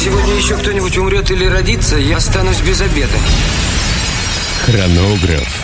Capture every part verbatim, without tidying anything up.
сегодня еще кто-нибудь умрет или родится, я останусь без обеда. Хронограф.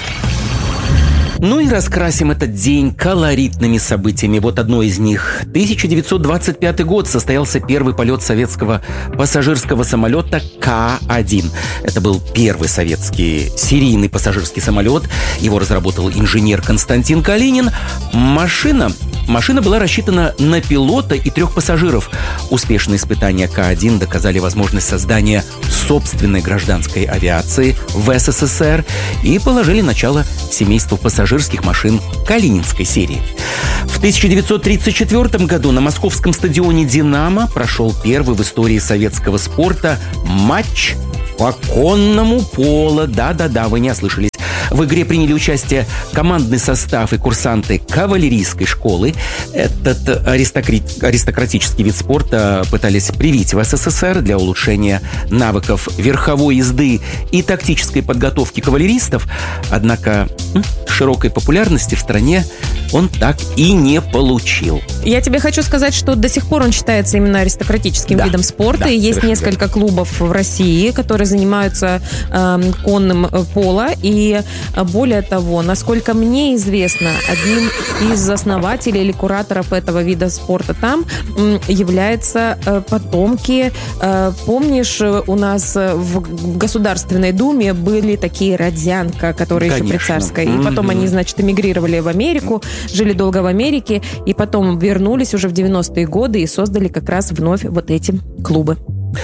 Ну и раскрасим этот день колоритными событиями. Вот одно из них. тысяча девятьсот двадцать пятый год состоялся первый полет советского пассажирского самолета Ка один. Это был первый советский серийный пассажирский самолет. Его разработал инженер Константин Калинин. Машина... Машина была рассчитана на пилота и трех пассажиров. Успешные испытания Ка один доказали возможность создания собственной гражданской авиации в СССР и положили начало семейству пассажирских машин Калининской серии. В тысяча девятьсот тридцать четвёртом году на московском стадионе «Динамо» прошел первый в истории советского спорта матч по конному поло. Да-да-да, вы не ослышались. В игре приняли участие командный состав и курсанты кавалерийской школы. Этот аристократ... аристократический вид спорта пытались привить в СССР для улучшения навыков верховой езды и тактической подготовки кавалеристов. Однако широкой популярности в стране он так и не получил. Я тебе хочу сказать, что до сих пор он считается именно аристократическим да, видом спорта. Да, и есть несколько верно. клубов в России, которые занимаются э, конным поло. И более того, насколько мне известно, одним из основателей или кураторов этого вида спорта там э, являются э, потомки. Э, помнишь, у нас в Государственной Думе были такие Родзянко, которые Конечно. еще при царской. И потом mm-hmm. они, значит, эмигрировали в Америку, жили долго в Америке, и потом вернулись уже в девяностые годы и создали как раз вновь вот эти клубы.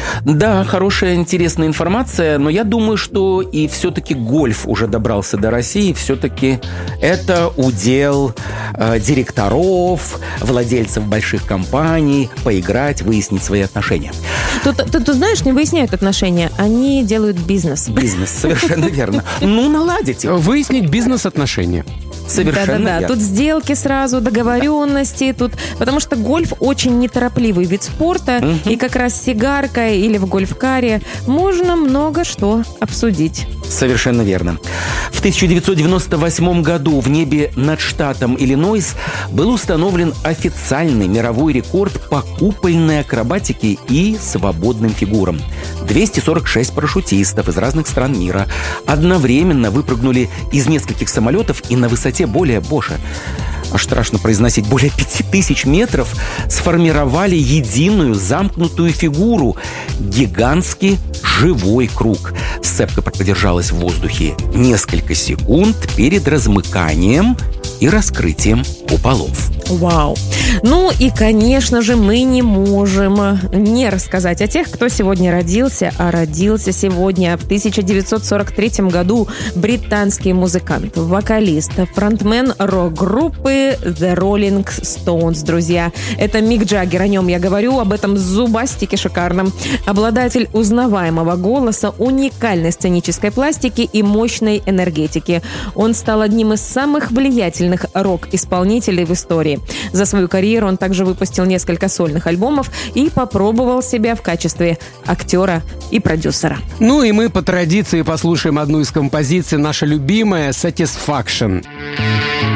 Да, хорошая, интересная информация, но я думаю, что и все-таки гольф уже добрался до России, все-таки это удел э, директоров, владельцев больших компаний, поиграть, выяснить свои отношения. Тут, тут, тут, знаешь, не выясняют отношения, они делают бизнес. Бизнес, совершенно верно. Ну, наладите. Выяснить бизнес-отношения. Совершенно Да-да-да, верно. тут сделки сразу, договоренности, тут... Потому что гольф очень неторопливый вид спорта, угу. и как раз с сигаркой или в гольф-каре можно много что обсудить. Совершенно верно. В тысяча девятьсот девяносто восьмом году в небе над штатом Иллинойс был установлен официальный мировой рекорд по купольной акробатике и свободным фигурам. двести сорок шесть парашютистов из разных стран мира одновременно выпрыгнули из нескольких самолетов и на высоте более, боже, аж страшно произносить, более пяти тысяч метров сформировали единую замкнутую фигуру – гигантский живой круг. Сцепка продержалась в воздухе несколько секунд перед размыканием и раскрытием куполов. Вау! Ну и, конечно же, мы не можем не рассказать о тех, кто сегодня родился, а родился сегодня в тысяча девятьсот сорок третьем году британский музыкант, вокалист, фронтмен рок-группы The Rolling Stones, друзья. Это Мик Джаггер, о нем я говорю, об этом зубастике шикарном. Обладатель узнаваемого голоса, уникальной сценической пластики и мощной энергетики. Он стал одним из самых влиятельных рок-исполнителей в истории. За свою карьеру он также выпустил несколько сольных альбомов и попробовал себя в качестве актера и продюсера. Ну и мы по традиции послушаем одну из композиций, наша любимая «Satisfaction».